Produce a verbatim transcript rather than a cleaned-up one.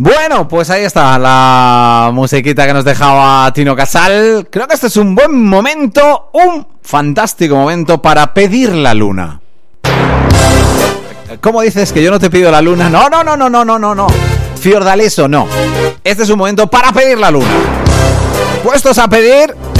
Bueno, pues ahí está la musiquita que nos dejaba Tino Casal. Creo que este es un buen momento, un fantástico momento para pedir la luna. ¿Cómo dices que yo no te pido la luna? No, no, no, no, no, no, no, no. Fiordaleso, no. Este es un momento para pedir la luna. Puestos a pedir...